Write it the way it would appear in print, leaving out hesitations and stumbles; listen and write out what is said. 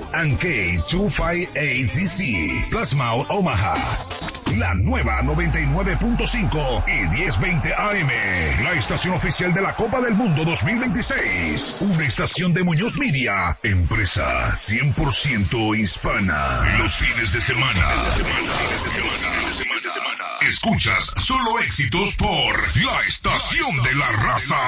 and K258DC, Plasmouth, Omaha. La nueva 99.5 y 1020 AM, la estación oficial de la Copa del Mundo 2026. Una estación de Muñoz Media, empresa 100% hispana. Los fines de semana. Escuchas solo éxitos por la estación de la raza.